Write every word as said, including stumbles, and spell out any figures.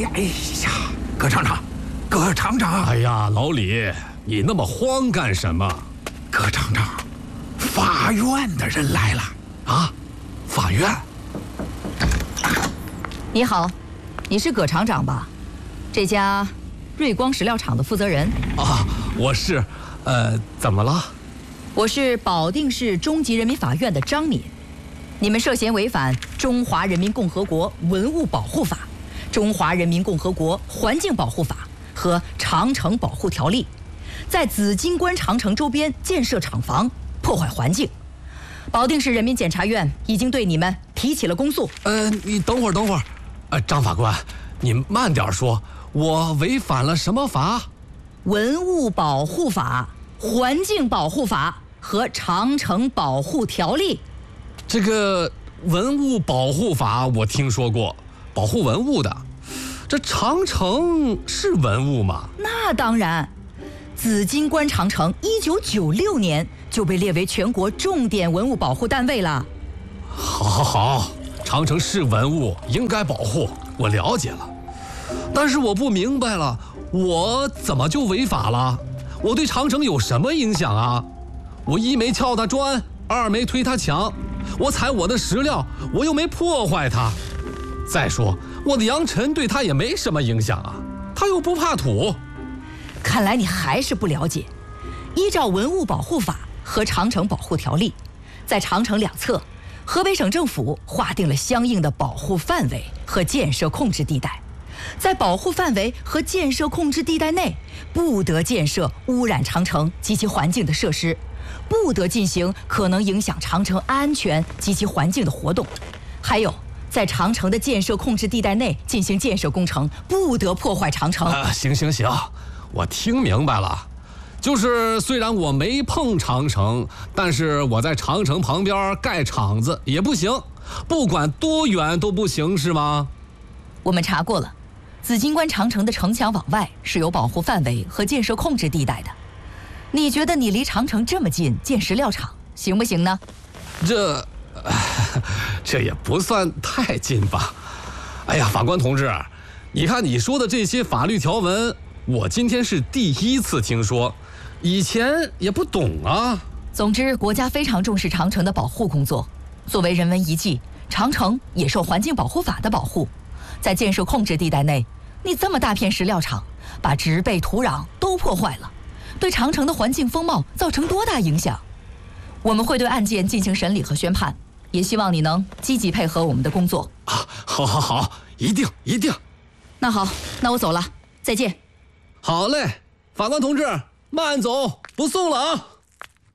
呀哎呀，葛厂长，葛厂长！ 哎呀，老李，你那么慌干什么？ 葛厂长，法院的人来了啊！法院。 你好，你是葛厂长吧？这家瑞光石料厂的负责人啊，我是，呃，怎么了？ 我是保定市中级人民法院的张敏。你们涉嫌违反《中华人民共和国文物保护法》、《中华人民共和国环境保护法》和《长城保护条例》，在紫金关长城周边建设厂房，破坏环境。保定市人民检察院已经对你们提起了公诉。 呃，你等会儿，等会儿，呃，张法官，你慢点说，我违反了什么法？ 文物保护法、环境保护法和长城保护条例。 这个文物保护法我听说过，保护文物的。这长城是文物吗？ 那当然，紫金关长城一九九六年就被列为全国重点文物保护单位了。 好，好，好，长城是文物，应该保护，我了解了。但是我不明白了，我怎么就违法了？我对长城有什么影响啊？我一没撬它砖，二没推它墙，我采我的石料，我又没破坏它。再说我的扬尘对它也没什么影响啊，它又不怕土。 看来你还是不了解，依照文物保护法和长城保护条例，在长城两侧，河北省政府划定了相应的保护范围和建设控制地带。在保护范围和建设控制地带内，不得建设污染长城及其环境的设施，不得进行可能影响长城安全及其环境的活动。还有，在长城的建设控制地带内进行建设工程，不得破坏长城。 啊，行行行，我听明白了。就是虽然我没碰长城，但是我在长城旁边盖厂子也不行，不管多远都不行，是吗？ 我们查过了，紫金关长城的城墙往外是有保护范围和建设控制地带的。你觉得你离长城这么近建石料厂行不行呢？ 这这也不算太近吧。哎呀，法官同志，你看你说的这些法律条文，我今天是第一次听说，以前也不懂啊。 总之，国家非常重视长城的保护工作。作为人文遗迹，长城也受环境保护法的保护。在建设控制地带内，你这么大片石料厂，把植被土壤都破坏了，对长城的环境风貌造成多大影响？我们会对案件进行审理和宣判，也希望你能积极配合我们的工作。 啊，好好好，一定一定。 那好，那我走了，再见。 好嘞，法官同志，慢走，不送了啊。